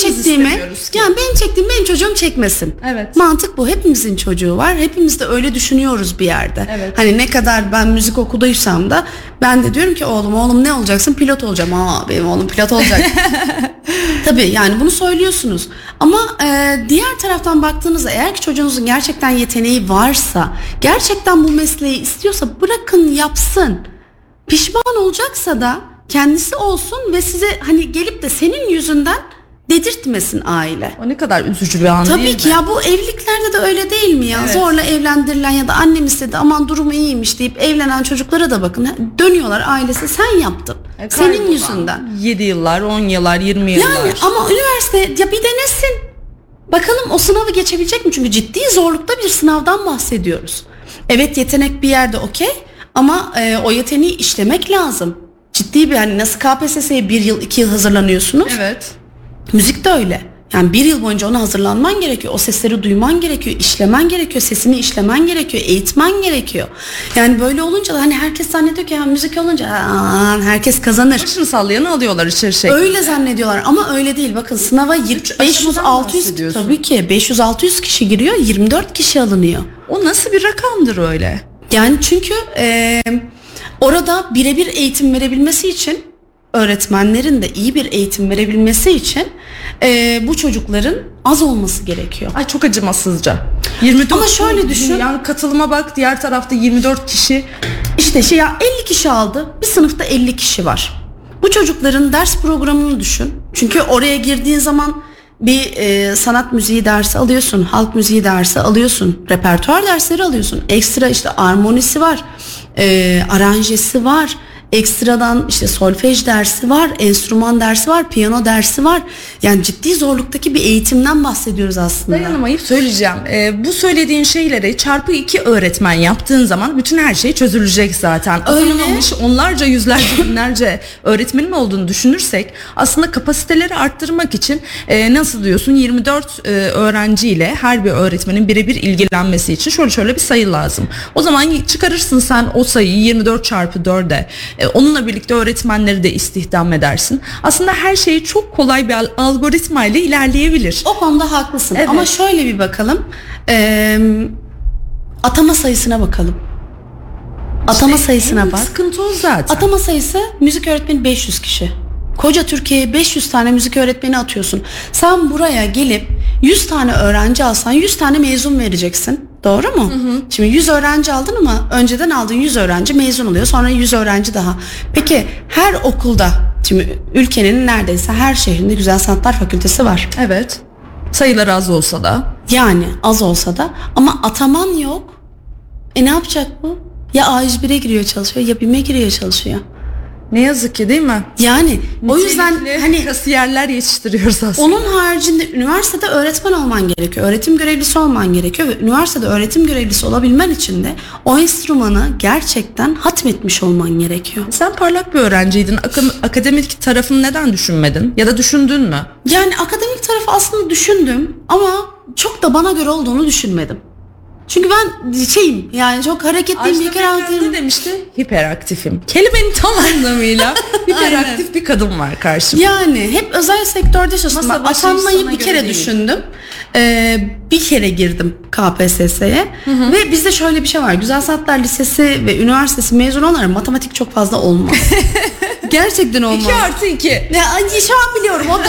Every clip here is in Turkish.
benim çocuğum çekmesin. Evet. Mantık bu. Hepimizin çocuğu var. Hepimiz de öyle düşünüyoruz bir yerde. Evet. Hani ne kadar ben müzik okuduysam da ben de diyorum ki oğlum ne olacaksın? Pilot olacağım. Benim oğlum pilot olacak. Tabii yani bunu söylüyorsunuz. Ama diğer taraftan baktığınızda eğer ki çocuğunuzun gerçekten yeteneği varsa, gerçekten bu mesleği istiyorsa bırakın yapsın. Pişman olacaksa da kendisi olsun ve size hani gelip de senin yüzünden dedirtmesin aile. O ne kadar üzücü bir an değil mi? Tabii ki ya, bu evliliklerde de öyle değil mi ya? Evet. Zorla evlendirilen ya da annem istedi aman durumu iyiymiş deyip evlenen çocuklara da bakın. Dönüyorlar ailesi, sen yaptın. Senin yüzünden. 7 yıllar, 10 yıllar, 20 yıllar. Yani ama üniversite ya bir denesin. Bakalım o sınavı geçebilecek mi? Çünkü ciddi zorlukta bir sınavdan bahsediyoruz. Evet, yetenek bir yerde okey ama o yeteneği işlemek lazım. Ciddi bir, hani nasıl KPSS'ye 1 yıl 2 yıl hazırlanıyorsunuz. Evet. Müzik de öyle. Yani 1 yıl boyunca ona hazırlanman gerekiyor. O sesleri duyman gerekiyor. İşlemen gerekiyor. Sesini işlemen gerekiyor. Eğitmen gerekiyor. Yani böyle olunca da hani herkes zannediyor ki ya müzik olunca herkes kazanır. Başını sallayanı alıyorlar içeri Öyle zannediyorlar ama öyle değil. Bakın sınava 500-600 tabii ki 500-600 kişi giriyor. 24 kişi alınıyor. O nasıl bir rakamdır öyle? Yani çünkü orada birebir eğitim verebilmesi için, öğretmenlerin de iyi bir eğitim verebilmesi için bu çocukların az olması gerekiyor. Ay çok acımasızca. 24 ama şöyle düşün. Yani katılıma bak, diğer tarafta 24 kişi. İşte ya 50 kişi aldı. Bir sınıfta 50 kişi var. Bu çocukların ders programını düşün. Çünkü oraya girdiğin zaman bir sanat müziği dersi alıyorsun, halk müziği dersi alıyorsun, repertuar dersleri alıyorsun. Ekstra işte armonisi var, aranjesi var. Ekstradan işte solfej dersi var, enstrüman dersi var, piyano dersi var. Yani ciddi zorluktaki bir eğitimden bahsediyoruz aslında. Dayanamayıp söyleyeceğim. Bu söylediğin şeyleri çarpı 2 öğretmen yaptığın zaman bütün her şey çözülecek zaten. Atanamamış onlarca, yüzlerce, binlerce öğretmenin olduğunu düşünürsek aslında kapasiteleri arttırmak için nasıl diyorsun 24 öğrenciyle her bir öğretmenin birebir ilgilenmesi için şöyle bir sayı lazım. O zaman çıkarırsın sen o sayıyı 24 çarpı 4'e. Onunla birlikte öğretmenleri de istihdam edersin. Aslında her şey çok kolay bir algoritma ile ilerleyebilir. O konuda haklısın. Evet. Ama şöyle bir bakalım. Atama sayısına bakalım. Atama sayısına bak. Sıkıntı o zaten. Atama sayısı, müzik öğretmeni 500 kişi. Koca Türkiye'ye 500 tane müzik öğretmeni atıyorsun. Sen buraya gelip 100 tane öğrenci alsan 100 tane mezun vereceksin. Doğru mu? Hı. Şimdi 100 öğrenci aldın ama önceden aldığın 100 öğrenci mezun oluyor. Sonra 100 öğrenci daha. Peki her okulda, şimdi ülkenin neredeyse her şehrinde Güzel Sanatlar Fakültesi var. Evet. Sayılar az olsa da. Yani az olsa da ama ataman yok. Ne yapacak bu? Ya A101'e giriyor çalışıyor ya BİM'e giriyor çalışıyor. Ne yazık ki değil mi? Yani o yüzden hani kasiyerler yetiştiriyoruz aslında. Onun haricinde üniversitede öğretmen olman gerekiyor. Öğretim görevlisi olman gerekiyor ve üniversitede öğretim görevlisi olabilmen için de o enstrümanı gerçekten hatmetmiş olman gerekiyor. Sen parlak bir öğrenciydin. Akademik tarafını neden düşünmedin? Ya da düşündün mü? Yani akademik tarafı aslında düşündüm ama çok da bana göre olduğunu düşünmedim. Çünkü ben yani çok hareketliyim, hiperaktifim. Ne demişti? Hiperaktifim. Kelimenin tam anlamıyla hiperaktif bir kadın var karşımda. Yani hep özel sektörde çalıştım. Atanmayı bir kere düşündüm. Bir kere girdim KPSS'ye. Ve bizde şöyle bir şey var. Güzel Sanatlar Lisesi ve üniversitesi mezun olanlara matematik çok fazla olmaz. Gerçekten olmaz. 2+2. Ya, şu an biliyorum o 4.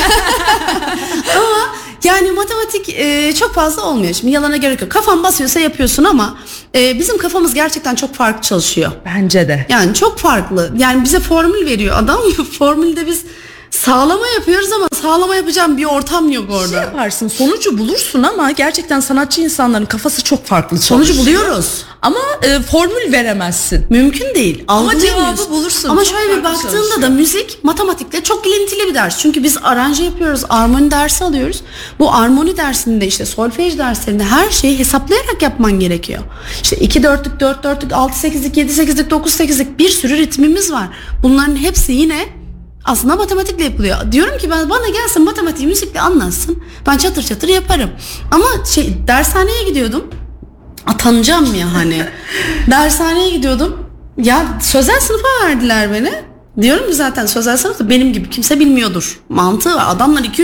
Ama yani matematik çok fazla olmuyor. Şimdi yalana gerek yok. Kafan basıyorsa yapıyorsun ama bizim kafamız gerçekten çok farklı çalışıyor. Bence de. Yani çok farklı. Yani bize formül veriyor adam. Formülde biz sağlama yapıyoruz ama sağlama yapacağım bir ortam yok orada. Şey yaparsın, sonucu bulursun ama gerçekten sanatçı insanların kafası çok farklı çalışıyor. Sonucu buluyoruz. Ama formül veremezsin. Mümkün değil. Ama cevabı bulursun. Ama şöyle bir baktığında da müzik matematikle çok ilintili bir ders. Çünkü biz aranje yapıyoruz, armoni dersi alıyoruz. Bu armoni dersinde işte solfej derslerinde her şeyi hesaplayarak yapman gerekiyor. İşte 2/4'lük, 4/4'lük, 6/8'lik, 7/8'lik, 9/8'lik bir sürü ritmimiz var. Bunların hepsi yine aslında matematikle yapılıyor. Diyorum ki bana gelsin matematiği müzikle anlatsın. Ben çatır çatır yaparım. Ama dershaneye gidiyordum. Atanacağım ya hani. Dershaneye gidiyordum. Ya sözel sınıfa verdiler beni. Diyorum ki zaten sözel sınıfta benim gibi kimse bilmiyordur. Mantığı var. Adamlar 200